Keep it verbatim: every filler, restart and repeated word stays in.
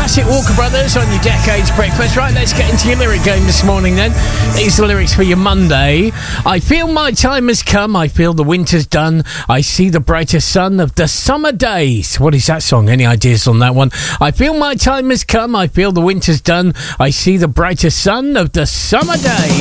Classic Walker Brothers on your Decades Breakfast. Right, let's get into your lyric game this morning then. These are the lyrics for your Monday. I feel my time has come. I feel the winter's done. I see the brighter sun of the summer days. What is that song? Any ideas on that one? I feel my time has come. I feel the winter's done. I see the brighter sun of the summer days.